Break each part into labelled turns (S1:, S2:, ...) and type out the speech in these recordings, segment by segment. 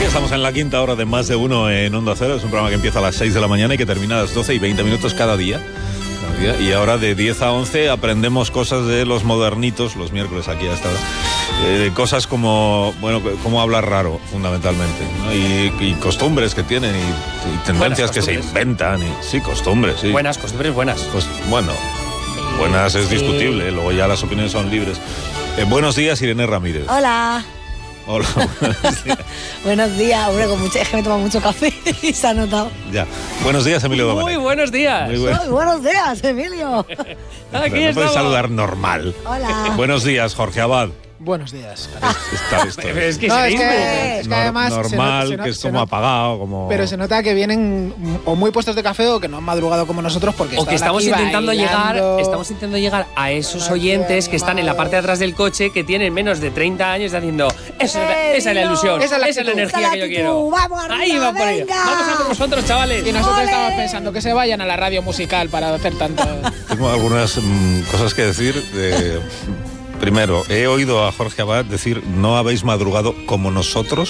S1: Estamos en la quinta hora de Más de Uno en Onda Cero. Es un programa que empieza a las 6 de la mañana y que termina a las 12 y 20 minutos cada día. Y ahora de 10 a 11 aprendemos cosas de los modernitos, los miércoles aquí a esta hora. Cosas como, bueno, cómo hablar raro, fundamentalmente, ¿no? Y costumbres que tienen y tendencias que se inventan. Sí, costumbres, sí.
S2: Buenas, costumbres buenas.
S1: Pues, bueno, buenas es discutible, luego ya las opiniones son libres. Buenos días, Irene Ramírez.
S3: Hola.
S1: Hola.
S3: Buenos días, hombre, es que me tomo mucho café y se ha notado.
S1: Ya. Buenos días, Emilio Domenech.
S2: Muy buenos días.
S3: Muy buenos días, Emilio.
S2: Aquí
S1: no puedes saludar normal.
S3: Hola.
S1: Buenos días, Jorge Abad.
S4: Buenos días.
S2: Es que
S4: No,
S2: es
S4: es que además
S1: normal, que es como apagado, como...
S4: Pero se nota que vienen o muy puestos de café o que no han madrugado como nosotros porque
S2: o que
S4: estamos
S2: intentando llegar a esos oyentes que están en la parte de atrás del coche que tienen menos de 30 años haciendo esa es la ilusión, esa es la energía que yo quiero.
S3: Vamos arriba,
S2: Ahí va por ahí. Vamos a por vosotros, chavales.
S4: Y nosotros estamos pensando que se vayan a la radio musical para hacer tanto.
S1: Tengo algunas cosas que decir. Primero, he oído a Jorge Abad decir no habéis madrugado como nosotros,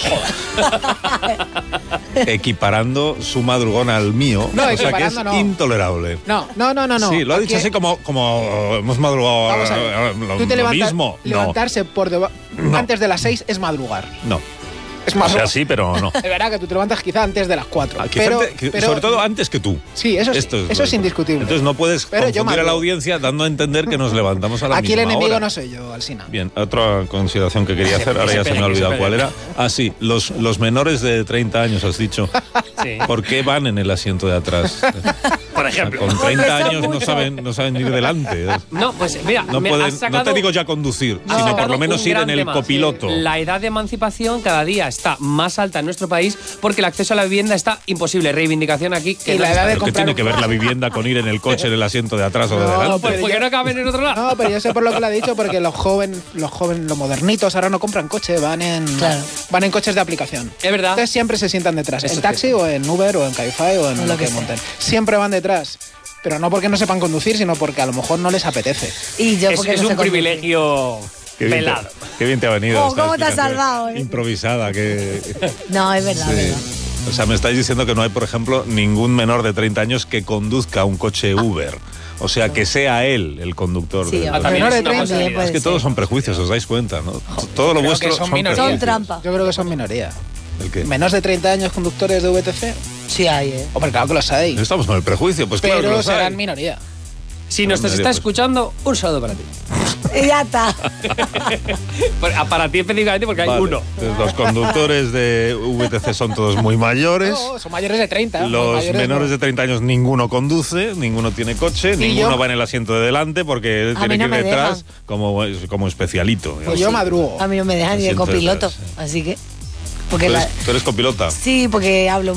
S1: equiparando su madrugón al mío,
S4: No,
S1: o sea que es intolerable.
S4: No.
S1: Sí, lo ha dicho así como hemos madrugado.
S4: Vamos a ver. Tú te
S1: lo mismo.
S4: Levantarse antes de las 6 es madrugar.
S1: No.
S4: Es más,
S1: o sea, sí, pero no.
S4: Es verdad que tú te levantas quizá antes de las 4.
S1: Pero sobre todo antes que tú.
S4: Sí, eso es indiscutible.
S1: Entonces no puedes confundir a la audiencia dando a entender que nos levantamos a la
S4: Aquí
S1: misma
S4: el enemigo
S1: hora.
S4: No soy yo, Alsina.
S1: Bien, otra consideración que quería hacer, ahora ya se me ha olvidado cuál era. Ah, sí, los menores de 30 años, has dicho.
S2: Sí.
S1: ¿Por qué van en el asiento de atrás?
S2: Por ejemplo.
S1: Con 30 años no saben ir delante.
S2: No, pues mira,
S1: No te digo ya conducir, sino por lo menos ir en el copiloto.
S2: La edad de emancipación cada día está más alta en nuestro país porque el acceso a la vivienda está imposible. Reivindicación aquí.
S4: Y la edad de
S1: ¿Qué tiene que ver la vivienda con ir en el coche, en el asiento de atrás o de delante?
S2: Pues porque no caben en otro lado.
S4: No, pero yo sé por lo que lo ha dicho, porque los jóvenes, los modernitos ahora no compran coche, van en coches de aplicación.
S2: Es verdad.
S4: Entonces siempre se sientan detrás, en taxi o en Uber o en Cabify o en lo que monten. Siempre van detrás. Pero no porque no sepan conducir, sino porque a lo mejor no les apetece.
S3: Y yo
S2: es un privilegio velado.
S1: Qué bien te ha venido.
S3: ¿Cómo te has salvado?
S1: Improvisada.
S3: No, es verdad,
S1: sí.
S3: verdad.
S1: O sea, me estáis diciendo que no hay, por ejemplo, ningún menor de 30 años que conduzca un coche Uber. O sea, que sea él el conductor.
S3: Sí,
S4: menor de 30.
S1: Es que todos son prejuicios, os dais cuenta, ¿no? Todo lo vuestro son prejuicios.
S3: Son trampa.
S4: Yo creo que son minoría.
S1: ¿El qué?
S4: ¿Menos de 30 años conductores de VTC?
S3: Sí hay,
S4: Hombre, claro que los hay.
S1: Estamos con el prejuicio, pues claro que
S4: Pero
S1: los hay.
S4: serán minoría.
S2: Si nos está escuchando, un saludo para ti.
S3: Y ya está.
S2: Para ti específicamente porque hay uno.
S1: Entonces, los conductores de VTC son todos muy mayores.
S4: No, son mayores de 30.
S1: Los menores de 30 años ninguno conduce, ninguno tiene coche, ninguno va en el asiento de delante porque él tiene que ir detrás como especialito.
S4: Pues yo madrugo.
S3: A mí no me dejan ni de copiloto, así que...
S1: ¿Tú eres copilota?
S3: Sí, porque hablo